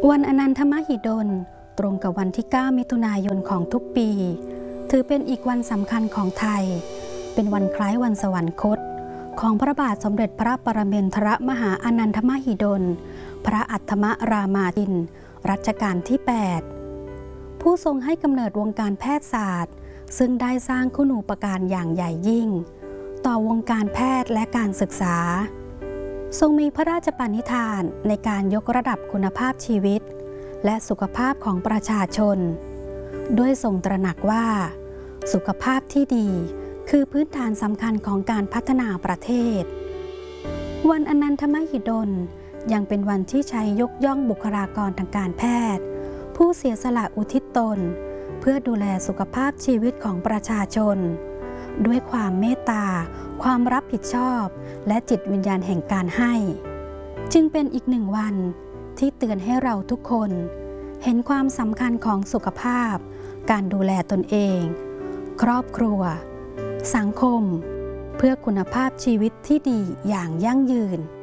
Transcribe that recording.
วันอนันทมหิดลตรงกับวันที่ 9 มิถุนายนของทุกปีถือเป็นอีกวันสำคัญของไทยเป็นวันคล้ายวันสวรรคตของพระบาทสมเด็จพระปรมินทรมหาอนันทมหิดลพระอัฏฐมรามาธิบดีรัชกาลที่ 8 ผู้ทรงให้กำเนิดวงการแพทยศาสตร์ซึ่งได้สร้างคุณูปการอย่างใหญ่ยิ่งต่อวงการแพทย์และการศึกษาทรงมีพระราชปณิธานในการยกระดับคุณภาพชีวิตและสุขภาพของประชาชนด้วยทรงตระหนักว่าสุขภาพที่ดีคือพื้นฐานสำคัญของการพัฒนาประเทศวันอนันทมหิดลยังเป็นวันที่ใช้ยกย่องบุคลากรทางการแพทย์ผู้เสียสละอุทิศตนเพื่อดูแลสุขภาพชีวิตของประชาชนด้วยความเมตตาความรับผิดชอบและจิตวิญญาณแห่งการให้จึงเป็นอีกหนึ่งวันที่เตือนให้เราทุกคนเห็นความสำคัญของสุขภาพการดูแลตนเองครอบครัวสังคมเพื่อคุณภาพชีวิตที่ดีอย่างยั่งยืน